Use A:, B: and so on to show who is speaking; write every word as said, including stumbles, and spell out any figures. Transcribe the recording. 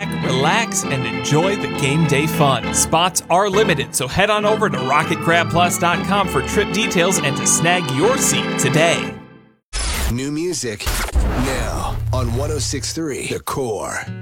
A: back, relax, and enjoy the game day fun. Spots are limited, so head on over to rocket grab plus dot com for trip details and to snag your seat today.
B: New music now on one oh six point three The Core.